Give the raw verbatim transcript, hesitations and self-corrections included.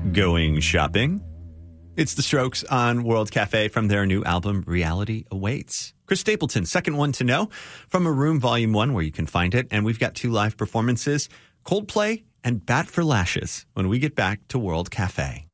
Going shopping? It's The Strokes on World Cafe from their new album, Reality Awaits. Chris Stapleton, second one to know, from A Room Volume one, where you can find it. And we've got two live performances, Coldplay and Bat for Lashes, when we get back to World Cafe.